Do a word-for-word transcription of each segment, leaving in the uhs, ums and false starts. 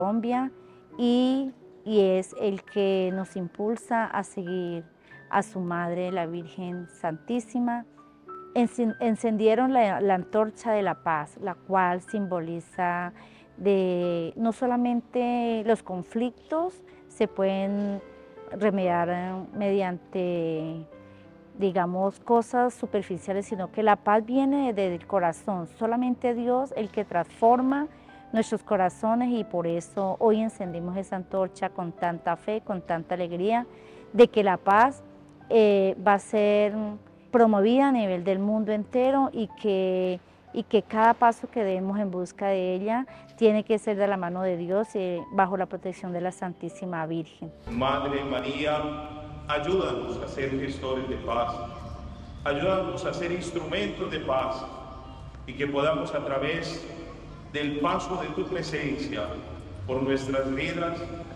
Colombia y, y es el que nos impulsa a seguir a su Madre, la Virgen Santísima. Encendieron la, la antorcha de la paz, la cual simboliza de no solamente los conflictos se pueden remediar mediante, digamos, cosas superficiales, sino que la paz viene desde el corazón, solamente Dios el que transforma nuestros corazones, y por eso hoy encendimos esa antorcha con tanta fe, con tanta alegría, de que la paz eh, va a ser promovida a nivel del mundo entero y que, y que cada paso que demos en busca de ella tiene que ser de la mano de Dios y bajo la protección de la Santísima Virgen. Madre María, ayúdanos a ser gestores de paz, ayúdanos a ser instrumentos de paz y que podamos a través del paso de tu presencia por nuestras vidas,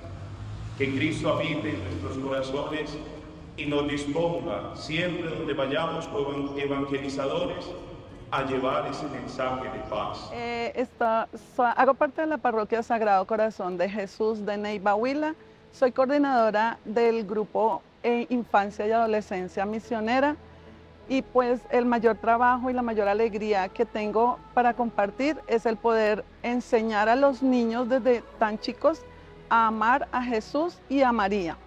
que Cristo habite en nuestros corazones y nos disponga siempre donde vayamos como evangelizadores a llevar ese mensaje de paz. Eh, está, so, hago parte de la parroquia Sagrado Corazón de Jesús de Neiva, Huila. Soy coordinadora del grupo eh, Infancia y Adolescencia Misionera, y pues el mayor trabajo y la mayor alegría que tengo para compartir es el poder enseñar a los niños desde tan chicos a amar a Jesús y a María.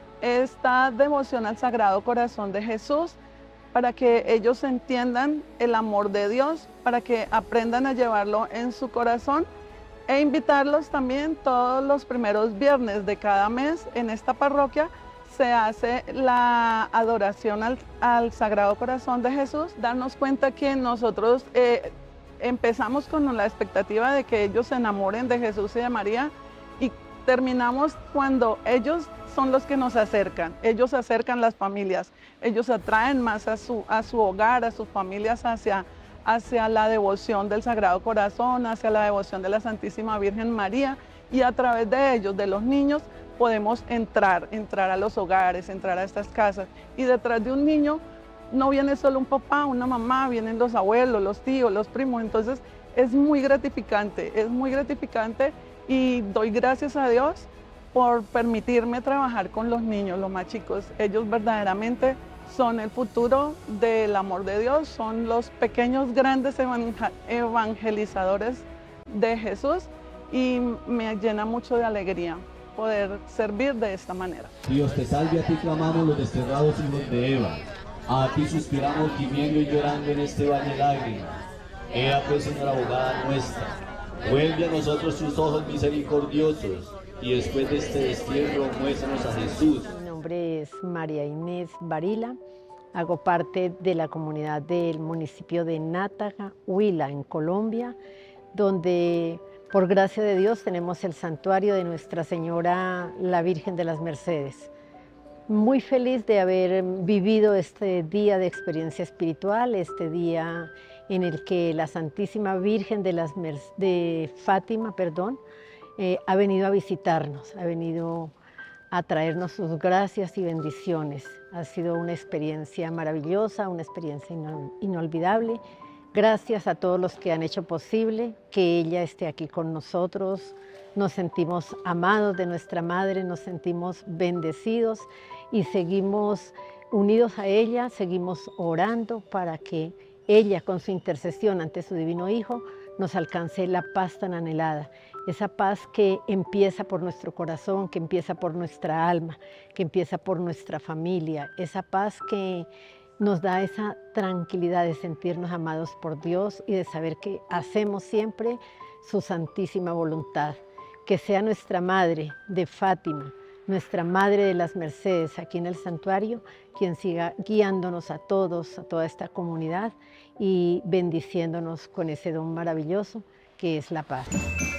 Esta devoción al Sagrado Corazón de Jesús para que ellos entiendan el amor de Dios, para que aprendan a llevarlo en su corazón, e invitarlos también todos los primeros viernes de cada mes en esta parroquia se hace la adoración al, al Sagrado Corazón de Jesús. Darnos cuenta que nosotros eh, empezamos con la expectativa de que ellos se enamoren de Jesús y de María, y terminamos cuando ellos son los que nos acercan. Ellos acercan las familias, ellos atraen más a su, a su hogar, a sus familias hacia, hacia la devoción del Sagrado Corazón, hacia la devoción de la Santísima Virgen María, y a través de ellos, de los niños, podemos entrar, entrar a los hogares, entrar a estas casas. Y detrás de un niño no viene solo un papá, una mamá, vienen los abuelos, los tíos, los primos. Entonces es muy gratificante, es muy gratificante, y doy gracias a Dios por permitirme trabajar con los niños, los más chicos. Ellos verdaderamente son el futuro del amor de Dios, son los pequeños grandes evangelizadores de Jesús, y me llena mucho de alegría poder servir de esta manera. Dios te salve, a ti clamamos los desterrados hijos de Eva, a ti suspiramos gimiendo y llorando en este valle de lágrimas. Ea pues, Señora abogada nuestra, vuelve a nosotros tus ojos misericordiosos, y después de este destierro muéstranos a Jesús. Mi nombre es María Inés Varila, hago parte de la comunidad del municipio de Nátaga, Huila, en Colombia, donde por gracia de Dios tenemos el santuario de Nuestra Señora la Virgen de las Mercedes. Muy feliz de haber vivido este día de experiencia espiritual, este día en el que la Santísima Virgen de, las Mer de Fátima, perdón, eh, ha venido a visitarnos, ha venido a traernos sus gracias y bendiciones. Ha sido una experiencia maravillosa, una experiencia inol inolvidable. Gracias a todos los que han hecho posible que ella esté aquí con nosotros. Nos sentimos amados de nuestra Madre, nos sentimos bendecidos y seguimos unidos a ella, seguimos orando para que ella, con su intercesión ante su Divino Hijo, nos alcance la paz tan anhelada. Esa paz que empieza por nuestro corazón, que empieza por nuestra alma, que empieza por nuestra familia. Esa paz que nos da esa tranquilidad de sentirnos amados por Dios y de saber que hacemos siempre su santísima voluntad. Que sea nuestra Madre de Fátima, nuestra Madre de las Mercedes aquí en el santuario, quien siga guiándonos a todos, a toda esta comunidad, y bendiciéndonos con ese don maravilloso que es la paz.